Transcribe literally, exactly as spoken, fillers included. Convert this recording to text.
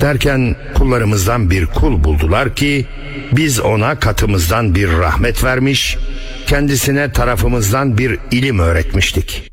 Derken kullarımızdan bir kul buldular ki biz ona katımızdan bir rahmet vermiş, kendisine tarafımızdan bir ilim öğretmiştik.